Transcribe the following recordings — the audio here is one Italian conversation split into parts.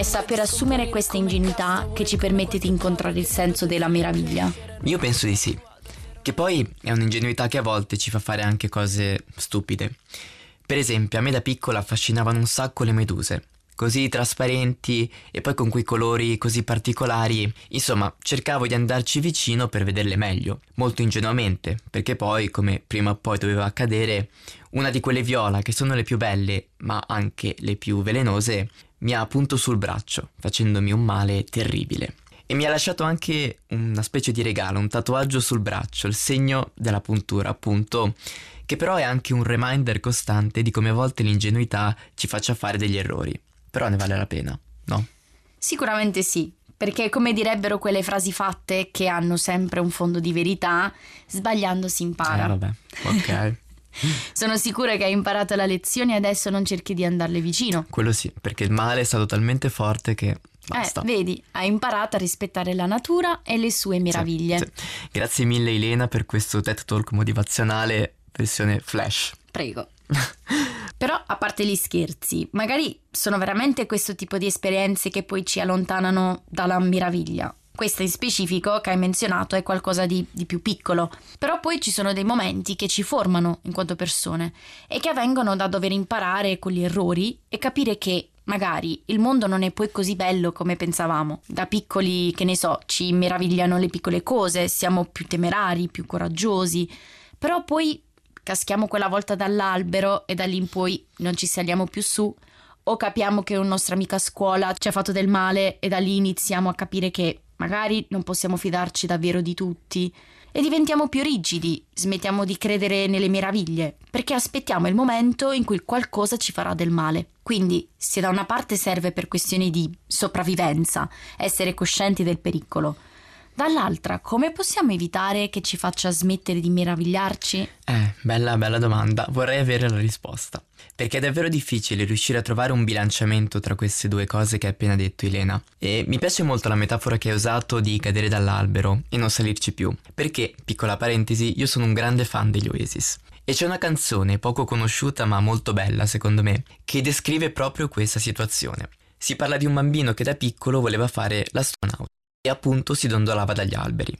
È saper assumere questa ingenuità che ci permette di incontrare il senso della meraviglia. Io penso di sì, che poi è un'ingenuità che a volte ci fa fare anche cose stupide. Per esempio, a me da piccola affascinavano un sacco le meduse, così trasparenti e poi con quei colori così particolari. Insomma, cercavo di andarci vicino per vederle meglio, molto ingenuamente, perché poi, come prima o poi doveva accadere, una di quelle viola, che sono le più belle, ma anche le più velenose, mi ha punto sul braccio, facendomi un male terribile. E mi ha lasciato anche una specie di regalo, un tatuaggio sul braccio, il segno della puntura, appunto, che però è anche un reminder costante di come a volte l'ingenuità ci faccia fare degli errori. Però ne vale la pena, no? Sicuramente sì, perché come direbbero quelle frasi fatte che hanno sempre un fondo di verità, sbagliando si impara. Vabbè, ok. Sono sicura che hai imparato la lezione e adesso non cerchi di andarle vicino. Quello sì, perché il male è stato talmente forte che basta. Vedi, hai imparato a rispettare la natura e le sue meraviglie. Sì. Grazie mille Elena per questo TED Talk motivazionale versione flash. Prego. Però, a parte gli scherzi, magari sono veramente questo tipo di esperienze che poi ci allontanano dalla meraviglia. Questa in specifico che hai menzionato è qualcosa di più piccolo, però poi ci sono dei momenti che ci formano in quanto persone e che avvengono da dover imparare con gli errori e capire che magari il mondo non è poi così bello come pensavamo. Da piccoli, che ne so, ci meravigliano le piccole cose, siamo più temerari, più coraggiosi, però poi caschiamo quella volta dall'albero e da lì in poi non ci saliamo più su, o capiamo che un nostro amico a scuola ci ha fatto del male e da lì iniziamo a capire che magari non possiamo fidarci davvero di tutti e diventiamo più rigidi, smettiamo di credere nelle meraviglie perché aspettiamo il momento in cui qualcosa ci farà del male. Quindi, se da una parte serve per questioni di sopravvivenza, essere coscienti del pericolo, dall'altra come possiamo evitare che ci faccia smettere di meravigliarci? Bella domanda, vorrei avere la risposta. Perché è davvero difficile riuscire a trovare un bilanciamento tra queste due cose che hai appena detto Elena. E mi piace molto la metafora che hai usato di cadere dall'albero e non salirci più. Perché, piccola parentesi, io sono un grande fan degli Oasis. E c'è una canzone poco conosciuta ma molto bella secondo me, che descrive proprio questa situazione. Si parla di un bambino che da piccolo voleva fare l'astronauta e appunto si dondolava dagli alberi.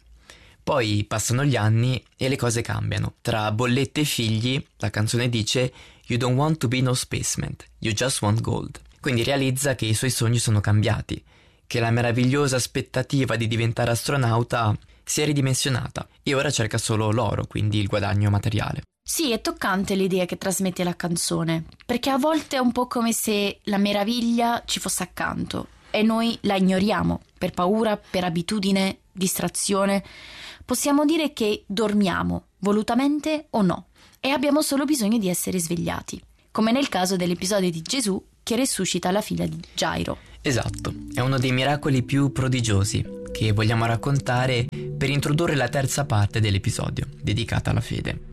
Poi passano gli anni e le cose cambiano. Tra bollette e figli, la canzone dice "You don't want to be no spaceman, you just want gold". Quindi realizza che i suoi sogni sono cambiati, che la meravigliosa aspettativa di diventare astronauta si è ridimensionata e ora cerca solo l'oro, quindi il guadagno materiale. Sì, è toccante l'idea che trasmette la canzone, perché a volte è un po' come se la meraviglia ci fosse accanto e noi la ignoriamo per paura, per abitudine, distrazione. Possiamo dire che dormiamo, volutamente o no, e abbiamo solo bisogno di essere svegliati, come nel caso dell'episodio di Gesù che resuscita la figlia di Gairo. Esatto, è uno dei miracoli più prodigiosi che vogliamo raccontare per introdurre la terza parte dell'episodio, dedicata alla fede.